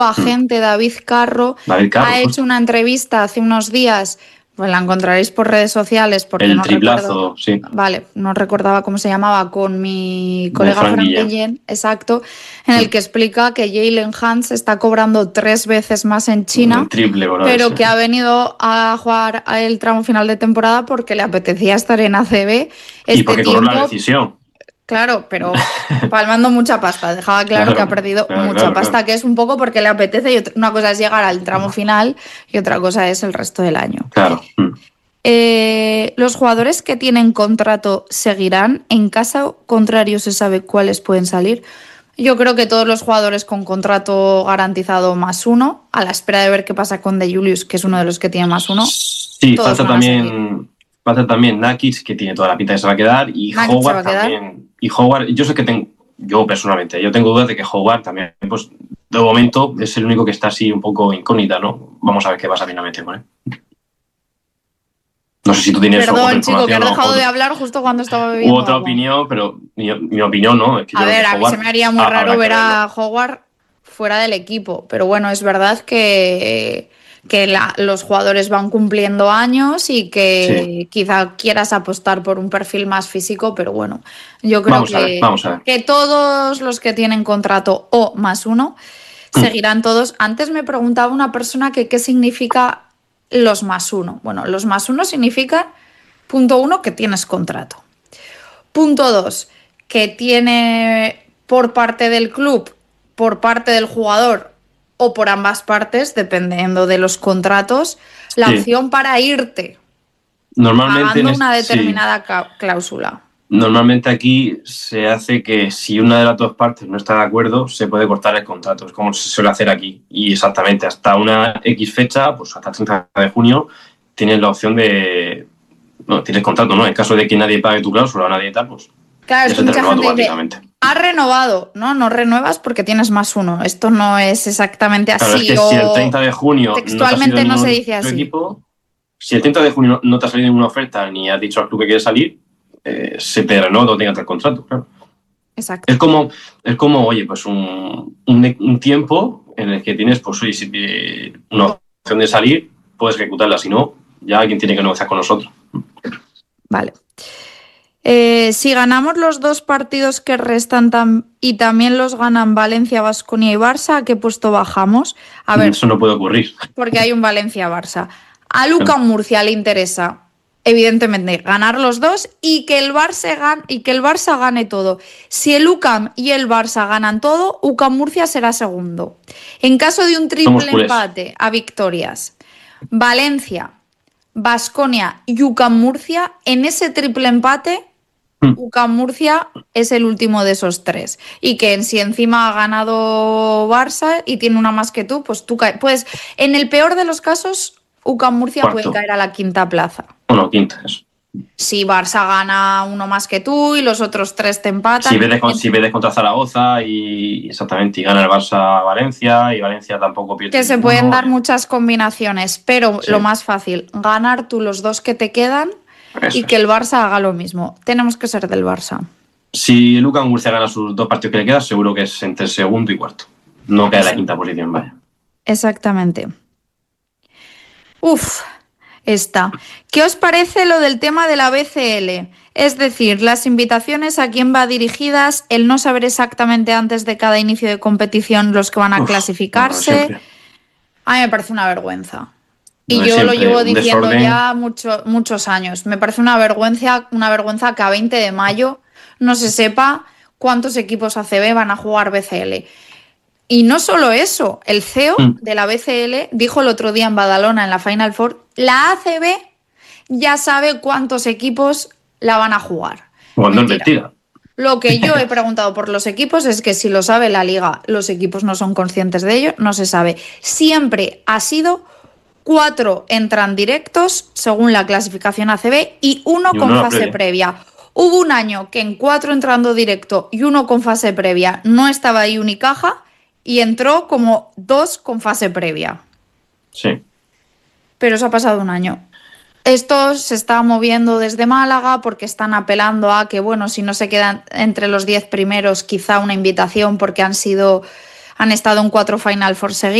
agente David Carro ha hecho una entrevista hace unos días, pues la encontraréis por redes sociales porque el no triplazo, recuerdo, sí. Vale, no recordaba cómo se llamaba, con mi colega Frank Guillén, exacto, en el que explica que Jalen Hans está cobrando 3 veces más en China, triple, pero que ha venido a jugar el tramo final de temporada porque le apetecía estar en ACB. Y porque cobró la decisión. Claro, pero palmando mucha pasta. Dejaba claro que ha perdido mucha pasta, que es un poco porque le apetece. Y una cosa es llegar al tramo final y otra cosa es el resto del año. Claro. ¿Los jugadores que tienen contrato seguirán? En caso contrario, ¿se sabe cuáles pueden salir? Yo creo que todos los jugadores con contrato garantizado +1, a la espera de ver qué pasa con De Julius, que es uno de los que tiene +1. Sí, falta también Nakic, que tiene toda la pinta de que se va a quedar, y Howard también. Y Howard, yo sé que yo personalmente, tengo dudas de que Howard también, pues de momento es el único que está así un poco incógnita, ¿no? Vamos a ver qué pasa finalmente con él. No sé si tú tienes otra chico, que has dejado de hablar justo cuando estaba bebiendo otra opinión, pero mi opinión no. Es que a ver, a mí se me haría muy raro ver a Howard fuera del equipo, pero bueno, es verdad que los jugadores van cumpliendo años y que quizá quieras apostar por un perfil más físico, pero bueno, yo creo vamos a ver. Que todos los que tienen contrato o +1 seguirán todos. Antes me preguntaba una persona que qué significa los +1. Bueno, los +1 significan, punto 1, que tienes contrato. Punto 2, que tiene por parte del club, por parte del jugador o por ambas partes, dependiendo de los contratos, la opción para irte pagando una determinada cláusula. Normalmente aquí se hace que si una de las dos partes no está de acuerdo, se puede cortar el contrato. Es como se suele hacer aquí. Y exactamente, hasta una X fecha, pues hasta el 30 de junio, tienes la opción de... No, tienes contrato, ¿no? En caso de que nadie pague tu cláusula o nadie tal, pues... Claro, es que mucha gente dice, has renovado. No renuevas porque tienes +1. Esto no es exactamente así. Claro, es que si el 30 de junio textualmente no se dice así. Equipo, si el 30 de junio no te ha salido ninguna oferta ni has dicho al club que quieres salir, se te renueva o tengas el contrato, claro. Exacto. Es como oye, pues un tiempo en el que tienes, pues oye, si una opción de salir, puedes ejecutarla. Si no, ya alguien tiene que negociar con nosotros. Vale. Si ganamos los 2 partidos que restan y también los ganan Valencia, Baskonia y Barça, ¿a qué puesto bajamos? A ver, eso no puede ocurrir. Porque hay un Valencia-Barça. A UCAM Murcia le interesa, evidentemente, ganar los 2 y que el Barça gane todo. Si el UCAM y el Barça ganan todo, UCAM Murcia será segundo. En caso de un triple empate a victorias, Valencia, Baskonia y UCAM Murcia, en ese triple empate, UCAM Murcia es el último de esos 3. Y que si encima ha ganado Barça y tiene una más que tú, pues tú caes. Pues en el peor de los casos, UCAM Murcia puede caer a la 5ª plaza. Bueno, 5ª, eso. Si Barça gana uno más que tú y los otros 3 te empatan. Si vedes contra Zaragoza y gana el Barça a Valencia y Valencia tampoco pierde. Que se pueden dar muchas combinaciones, pero lo más fácil, ganar tú los 2 que te quedan. Eso y que el Barça haga lo mismo. Tenemos que ser del Barça. Si UCAM Murcia gana sus 2 partidos que le quedan, seguro que es entre segundo y cuarto. No cae la 5ª posición, vaya. Exactamente. ¿Qué os parece lo del tema de la BCL? Es decir, las invitaciones, a quién va dirigidas, el no saber exactamente antes de cada inicio de competición los que van a clasificarse. A mí me parece una vergüenza. Y yo lo llevo diciendo ya muchos años. Me parece una vergüenza que a 20 de mayo no se sepa cuántos equipos ACB van a jugar BCL. Y no solo eso, el CEO de la BCL dijo el otro día en Badalona, en la Final Four, la ACB ya sabe cuántos equipos la van a jugar. Cuando es mentira. Lo que yo he preguntado por los equipos es que si lo sabe la liga, los equipos no son conscientes de ello, no se sabe. Siempre ha sido 4 entran directos según la clasificación ACB y 1 con fase previa. Hubo un año que en 4 entrando directo y 1 con fase previa no estaba ahí Unicaja y entró como 2 con fase previa. Sí. Pero eso ha pasado un año. Esto se está moviendo desde Málaga porque están apelando a que, bueno, si no se quedan entre los 10 primeros, quizá una invitación porque han sido han estado en 4 Final Four seguidas.